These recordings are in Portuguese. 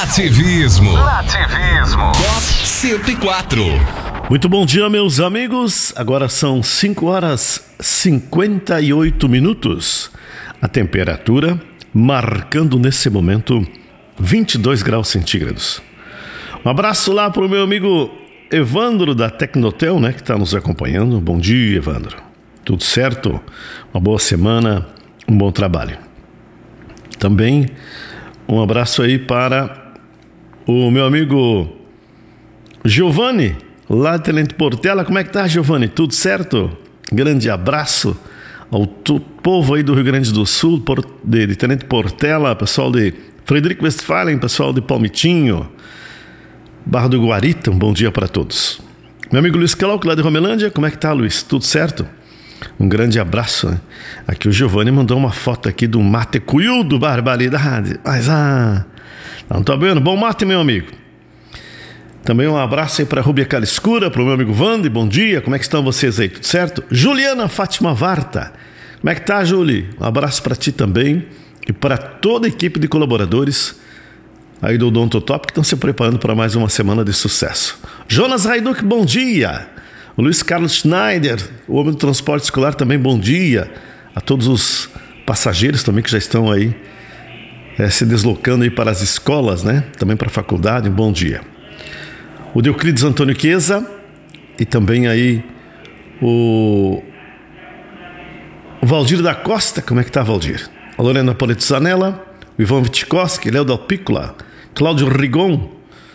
Nativismo. Top 104. Muito bom dia, meus amigos. Agora são 5 horas 58 minutos. A temperatura marcando nesse momento 22 graus centígrados. Um abraço lá pro meu amigo Evandro da Tecnotel, né, que está nos acompanhando. Bom dia, Evandro. Tudo certo? Uma boa semana, um bom trabalho. Também um abraço aí para o meu amigo Giovanni, lá de Tenente Portela. Como é que tá, Giovanni? Tudo certo? Grande abraço ao povo aí do Rio Grande do Sul, de Tenente Portela, pessoal de Frederico Westphalen, pessoal de Palmitinho, Barra do Guarita. Um bom dia para todos. Meu amigo Luiz Queloc, lá de Romelândia. Como é que tá, Luiz? Tudo certo? Um grande abraço, né? Aqui o Giovanni mandou uma foto aqui do mate cuildo, barbaridade. Mas, não tô vendo. Bom mate, meu amigo. Também um abraço aí para a Rubia Caliscura, para o meu amigo Vande. Bom dia, como é que estão vocês aí? Tudo certo? Juliana Fátima Varta. Como é que tá, Juli? Um abraço para ti também e para toda a equipe de colaboradores aí do Odontotop que estão se preparando para mais uma semana de sucesso. Jonas Raiduk, bom dia. O Luiz Carlos Schneider, o homem do transporte escolar, também bom dia. A todos os passageiros também que já estão aí se deslocando aí para as escolas, né? Também para a faculdade, bom dia. O Deuclides Antônio Chiesa e também aí o Valdir da Costa. Como é que tá, Valdir? A Lorena Poleto Zanella, o Ivan Vitkowski, Léo Dalpícola, Cláudio Rigon,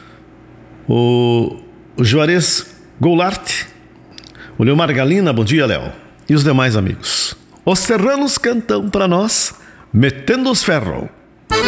o Juarez Goulart, o Leomar Galina, bom dia, Léo, e os demais amigos. Os serranos cantam para nós, metendo os ferros.